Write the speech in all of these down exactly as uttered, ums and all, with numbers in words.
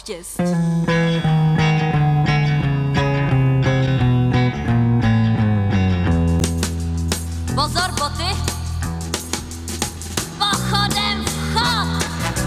štěstí. Pozor, boty! Pochodem vchod!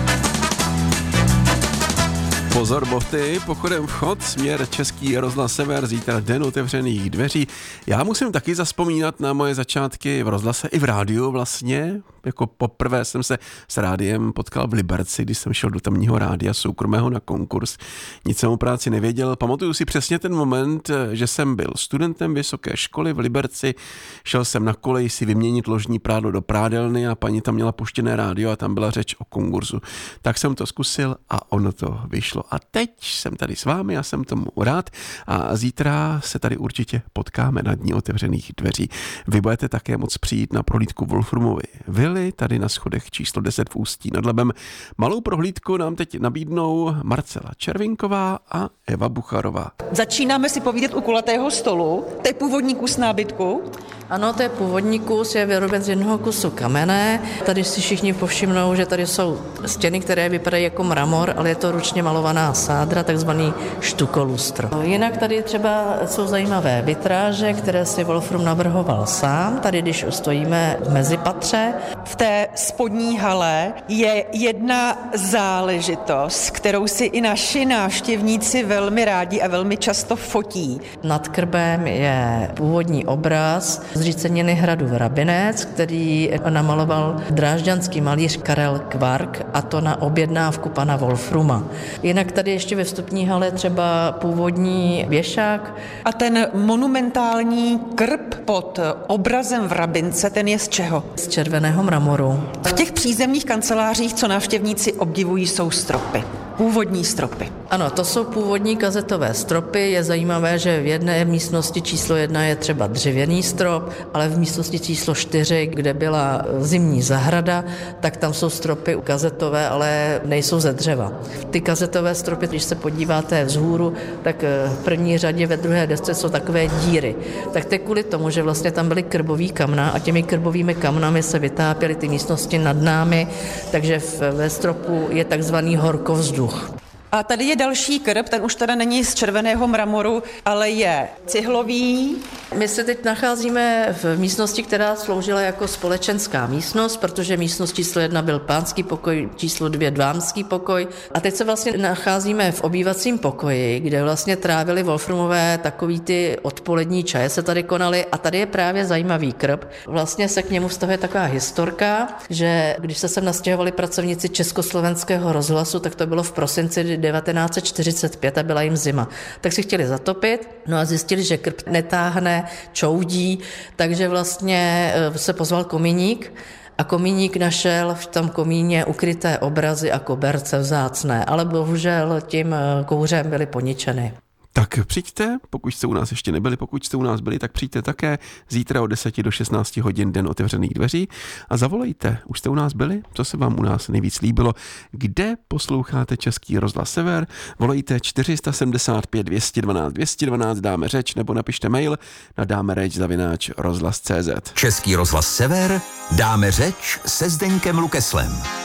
Pozor, boty, pochodem vchod, směr Český rozhlas Sever, zítra den otevřených dveří. Já musím taky zazpomínat na moje začátky v rozhlase i v rádiu vlastně. Jako poprvé jsem se s rádiem potkal v Liberci, když jsem šel do tamního rádia soukromého na konkurs. Nic jsem o práci nevěděl. Pamatuju si přesně ten moment, že jsem byl studentem vysoké školy v Liberci. Šel jsem na kolej si vyměnit ložní prádlo do prádelny a paní tam měla puštěné rádio a tam byla řeč o konkurzu. Tak jsem to zkusil a ono to vyšlo. A teď jsem tady s vámi, já jsem tomu rád a zítra se tady určitě potkáme na dní otevřených dveří. Vy budete také moc přijít na prohlídku Wolframovy vily, tady na schodech číslo deset v Ústí nad Labem. Malou prohlídku nám teď nabídnou Marcela Červinková a Eva Bucharová. Začínáme si povídat u kulatého stolu. To je původní kus nábytku. Ano, to je původní kus, je vyroben z jednoho kusu kamene. Tady si všichni povšimnou, že tady jsou stěny, které vypadají jako mramor, ale je to ručně malovaná sádra, takzvaný štukolustr. Jinak tady třeba jsou zajímavé vitráže, které si Wolfram navrhoval sám. Tady, když stojíme v mezipatře. V té spodní hale je jedna záležitost, kterou si i naši návštěvníci velmi rádi a velmi často fotí. Nad krbem je původní obraz zříceniny hradu Vrabinec, který namaloval drážďanský malíř Karel Kvark, a to na objednávku pana Wolfruma. Jinak tady ještě ve vstupní hale třeba původní věšák. A ten monumentální krb pod obrazem Vrabince, ten je z čeho? Z červeného mramoru. V těch přízemních kancelářích, co návštěvníci obdivují, jsou stropy. Původní stropy. Ano, to jsou původní kazetové stropy. Je zajímavé, že v jedné místnosti číslo jedna je třeba dřevěný strop, ale v místnosti číslo čtyři, kde byla zimní zahrada, tak tam jsou stropy kazetové, ale nejsou ze dřeva. Ty kazetové stropy, když se podíváte vzhůru, tak v první řadě ve druhé desce jsou takové díry. Tak to je kvůli tomu, že vlastně tam byly krbový kamna a těmi krbovými kamnami se vytápěly ty místnosti nad námi, takže ve stropu je takzvaný horkovzduch. A tady je další krb, ten už teda není z červeného mramoru, ale je cihlový. My se teď nacházíme v místnosti, která sloužila jako společenská místnost, protože místnost číslo jedna byl pánský pokoj, číslo dvě dámský pokoj. A teď se vlastně nacházíme v obývacím pokoji, kde vlastně trávili Wolframové takový ty odpolední čaje se tady konaly a tady je právě zajímavý krb. Vlastně se k němu vztahuje taková historka, že když se sem nastěhovali pracovníci Československého rozhlasu, tak to bylo v prosinci devatenáct set čtyřicet pět a byla jim zima. Tak si chtěli zatopit, no a zjistili, že krb netáhne, čoudí, takže vlastně se pozval komíník a komíník našel v tom komíně ukryté obrazy a koberce vzácné, ale bohužel tím kouřem byly poničeny. Tak přijďte, pokud jste u nás ještě nebyli, pokud jste u nás byli, tak přijďte také zítra od deseti do šestnácti hodin den otevřených dveří a zavolejte. Už jste u nás byli? Co se vám u nás nejvíc líbilo? Kde posloucháte Český rozhlas Sever? Volejte čtyři sedm pět dvě jedna dva dvě jedna dva, dáme řeč, nebo napište mail na dáme řeč zavináč rozhlas tečka cé zet. Český rozhlas Sever, dáme řeč se Zdeňkem Lukeslem.